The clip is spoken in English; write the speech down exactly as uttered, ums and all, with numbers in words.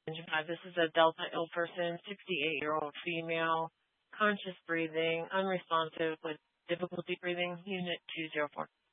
This is a Delta ill person, sixty-eight-year-old female, conscious breathing, unresponsive with difficulty breathing, Unit two oh four.